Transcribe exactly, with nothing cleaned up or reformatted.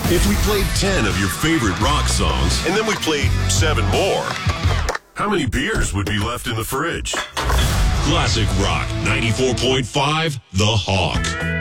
If we played ten of your favorite rock songs, and then we played seven more, how many beers would be left in the fridge? Classic Rock ninety-four point five, The Hawk.